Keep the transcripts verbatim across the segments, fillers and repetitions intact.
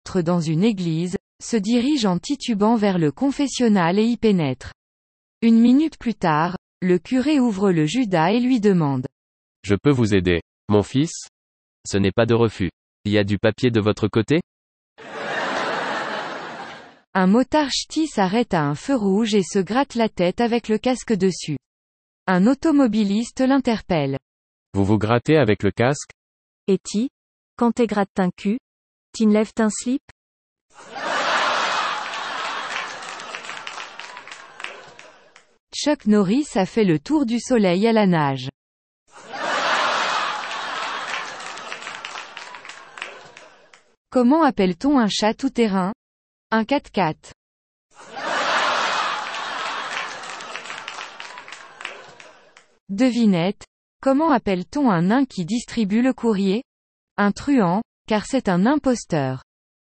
entre dans une église, se dirige en titubant vers le confessionnal et y pénètre. Une minute plus tard, le curé ouvre le Judas et lui demande. Je peux vous aider, mon fils? Ce n'est pas de refus. Il y a du papier de votre côté? Un motard ch'ti s'arrête à un feu rouge et se gratte la tête avec le casque dessus. Un automobiliste l'interpelle. Vous vous grattez avec le casque? Et ti, quand t'es gratte un cul, t'enlèves un slip? Chuck Norris a fait le tour du soleil à la nage. Comment appelle-t-on un chat tout-terrain? Un quatre-quatre. Devinette. Comment appelle-t-on un nain qui distribue le courrier? Un truand, car c'est un imposteur.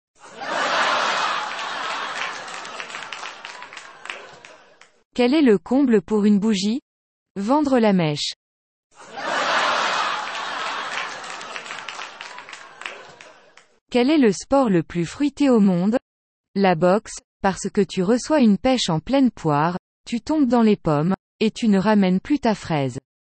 Quel est le comble pour une bougie? Vendre la mèche. Quel est le sport le plus fruité au monde? La boxe, parce que tu reçois une pêche en pleine poire, tu tombes dans les pommes, et tu ne ramènes plus ta fraise.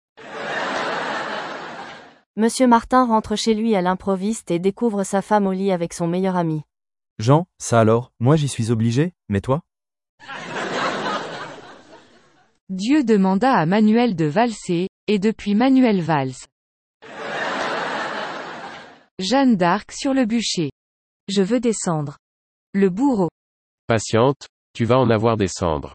Monsieur Martin rentre chez lui à l'improviste et découvre sa femme au lit avec son meilleur ami. Jean, ça alors, moi j'y suis obligé, mais toi? Dieu demanda à Manuel de valser, et depuis Manuel valse. Jeanne d'Arc sur le bûcher. Je veux descendre. Le bourreau. Patiente, tu vas en avoir des cendres.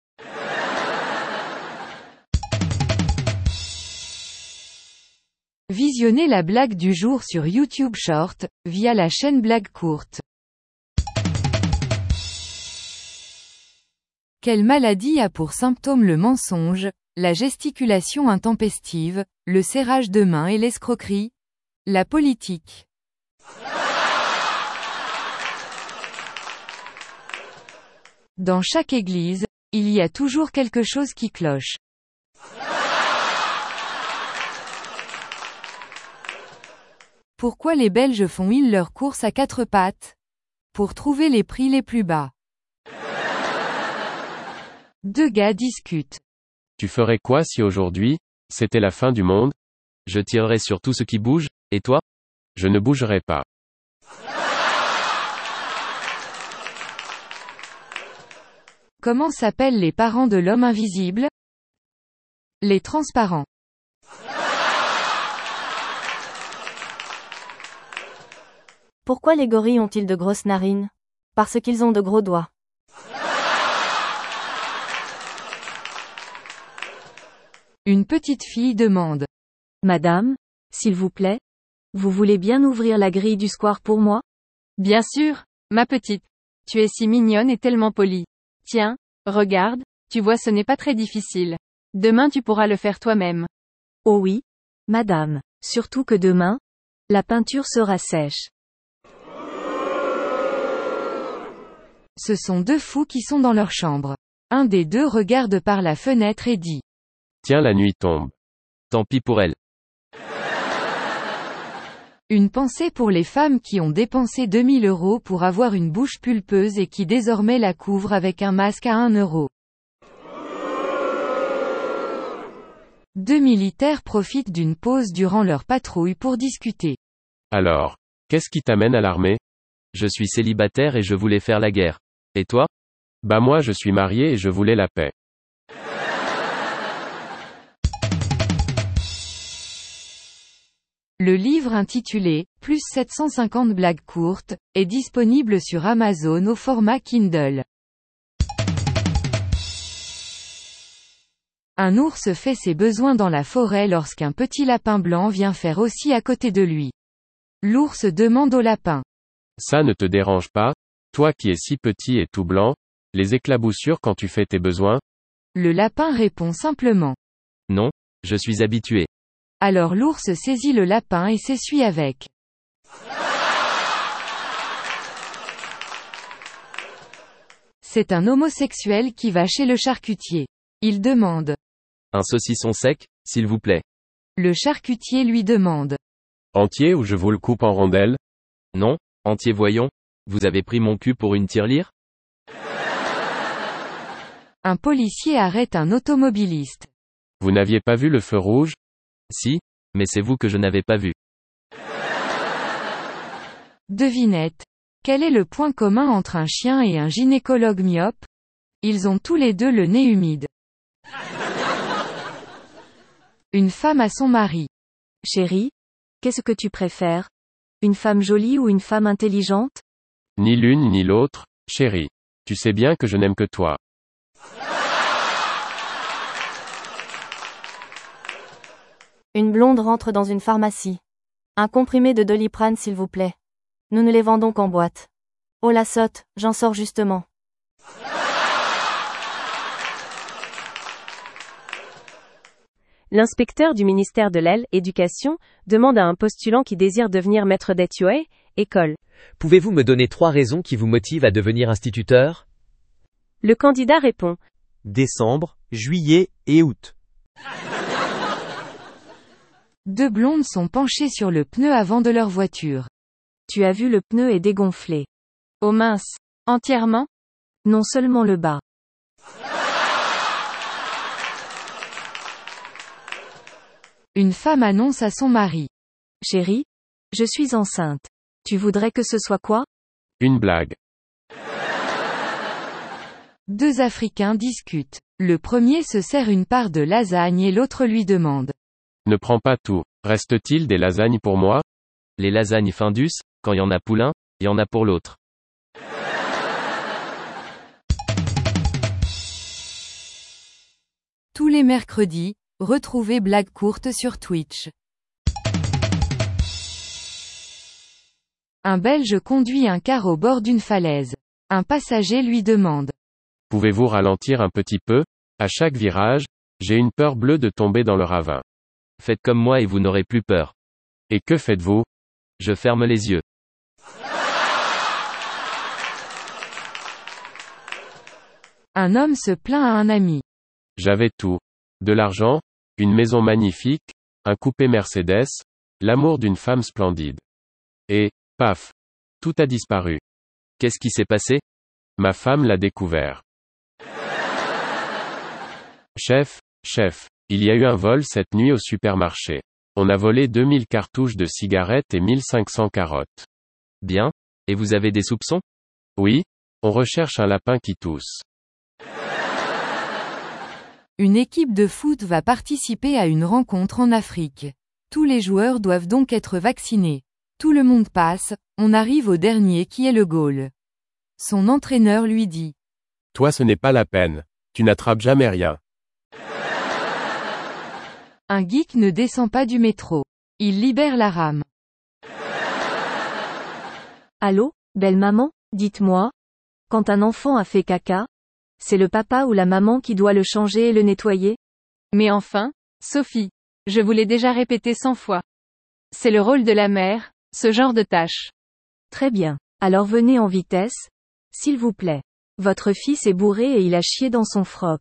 Visionnez la blague du jour sur YouTube Short, via la chaîne Blague Courte. Quelle maladie a pour symptôme le mensonge, la gesticulation intempestive, le serrage de main et l'escroquerie? La politique. Dans chaque église, il y a toujours quelque chose qui cloche. Pourquoi les Belges font-ils leurs courses à quatre pattes? Pour trouver les prix les plus bas. Deux gars discutent. Tu ferais quoi si aujourd'hui, c'était la fin du monde? Je tirerais sur tout ce qui bouge, et toi? Je ne bougerais pas. Comment s'appellent les parents de l'homme invisible? Les transparents. Pourquoi les gorilles ont-ils de grosses narines? Parce qu'ils ont de gros doigts. Une petite fille demande. Madame, s'il vous plaît, vous voulez bien ouvrir la grille du square pour moi? Bien sûr, ma petite. Tu es si mignonne et tellement polie. Tiens, regarde, tu vois ce n'est pas très difficile. Demain tu pourras le faire toi-même. Oh oui, madame, surtout que demain, la peinture sera sèche. Ce sont deux fous qui sont dans leur chambre. Un des deux regarde par la fenêtre et dit. Tiens, la nuit tombe. Tant pis pour elle. Une pensée pour les femmes qui ont dépensé deux mille euros pour avoir une bouche pulpeuse et qui désormais la couvrent avec un masque à un euro. Deux militaires profitent d'une pause durant leur patrouille pour discuter. Alors, qu'est-ce qui t'amène à l'armée? Je suis célibataire et je voulais faire la guerre. Et toi? Bah moi je suis marié et je voulais la paix. Le livre intitulé « Plus sept cent cinquante blagues courtes » est disponible sur Amazon au format Kindle. Un ours fait ses besoins dans la forêt lorsqu'un petit lapin blanc vient faire aussi à côté de lui. L'ours demande au lapin. Ça ne te dérange pas, toi qui es si petit et tout blanc, les éclaboussures quand tu fais tes besoins? Le lapin répond simplement. Non, je suis habitué. Alors l'ours saisit le lapin et s'essuie avec. C'est un homosexuel qui va chez le charcutier. Il demande. Un saucisson sec, s'il vous plaît. Le charcutier lui demande. Entier ou je vous le coupe en rondelles? Non, entier voyons. Vous avez pris mon cul pour une tirelire? Un policier arrête un automobiliste. Vous n'aviez pas vu le feu rouge? Si, mais c'est vous que je n'avais pas vu. Devinette. Quel est le point commun entre un chien et un gynécologue myope? Ils ont tous les deux le nez humide. Une femme à son mari. Chérie, qu'est-ce que tu préfères? Une femme jolie ou une femme intelligente? Ni l'une ni l'autre, chérie. Tu sais bien que je n'aime que toi. Une blonde rentre dans une pharmacie. Un comprimé de Doliprane s'il vous plaît. Nous ne les vendons qu'en boîte. Oh la sotte, j'en sors justement. L'inspecteur du ministère de l'Éducation demande à un postulant qui désire devenir maître d'E T U A, école. Pouvez-vous me donner trois raisons qui vous motivent à devenir instituteur? Le candidat répond. Décembre, juillet et août. Deux blondes sont penchées sur le pneu avant de leur voiture. Tu as vu, le pneu est dégonflé. Oh mince. Entièrement? Non, seulement le bas. Une femme annonce à son mari. Chérie, je suis enceinte. Tu voudrais que ce soit quoi? Une blague. Deux Africains discutent. Le premier se sert une part de lasagne et l'autre lui demande. Ne prends pas tout. Reste-t-il des lasagnes pour moi? Les lasagnes Findus, quand y en a pour l'un, y en a pour l'autre. Tous les mercredis, retrouvez Blague courte sur Twitch. Un Belge conduit un car au bord d'une falaise. Un passager lui demande. Pouvez-vous ralentir un petit peu? À chaque virage, j'ai une peur bleue de tomber dans le ravin. Faites comme moi et vous n'aurez plus peur. Et que faites-vous? Je ferme les yeux. Un homme se plaint à un ami. J'avais tout. De l'argent, une maison magnifique, un coupé Mercedes, l'amour d'une femme splendide. Et, paf, tout a disparu. Qu'est-ce qui s'est passé? Ma femme l'a découvert. Chef, chef, il y a eu un vol cette nuit au supermarché. On a volé deux mille cartouches de cigarettes et mille cinq cents carottes. Bien. Et vous avez des soupçons? Oui, on recherche un lapin qui tousse. Une équipe de foot va participer à une rencontre en Afrique. Tous les joueurs doivent donc être vaccinés. Tout le monde passe, on arrive au dernier qui est le goal. Son entraîneur lui dit. Toi, ce n'est pas la peine. Tu n'attrapes jamais rien. Un geek ne descend pas du métro. Il libère la rame. Allô, belle maman, dites-moi. Quand un enfant a fait caca, c'est le papa ou la maman qui doit le changer et le nettoyer? Mais enfin, Sophie, je vous l'ai déjà répété cent fois. C'est le rôle de la mère, ce genre de tâche. Très bien. Alors venez en vitesse, s'il vous plaît. Votre fils est bourré et il a chié dans son froc.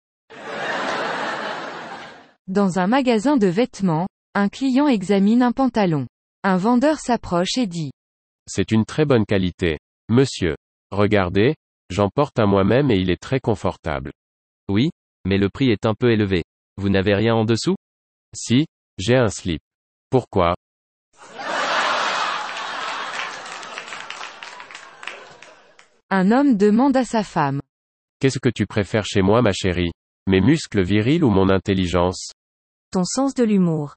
Dans un magasin de vêtements, un client examine un pantalon. Un vendeur s'approche et dit. C'est une très bonne qualité. Monsieur. Regardez, j'en porte un moi-même et il est très confortable. Oui, mais le prix est un peu élevé. Vous n'avez rien en dessous? Si, j'ai un slip. Pourquoi? Un homme demande à sa femme. Qu'est-ce que tu préfères chez moi, ma chérie? Mes muscles virils ou mon intelligence? Ton sens de l'humour.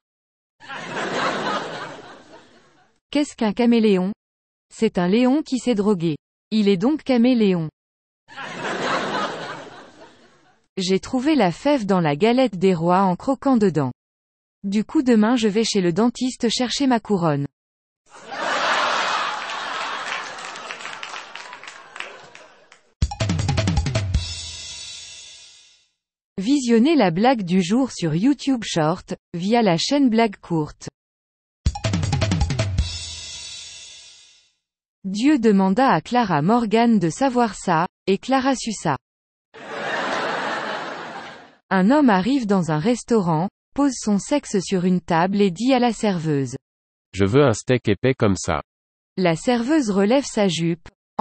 Qu'est-ce qu'un caméléon? C'est un léon qui s'est drogué. Il est donc caméléon. J'ai trouvé la fève dans la galette des rois en croquant dedans. Du coup demain je vais chez le dentiste chercher ma couronne. Visionnez la blague du jour sur YouTube Short, via la chaîne Blague courte. Dieu demanda à Clara Morgan de savoir ça, et Clara sut ça. Un homme arrive dans un restaurant, pose son sexe sur une table et dit à la serveuse. Je veux un steak épais comme ça. La serveuse relève sa jupe,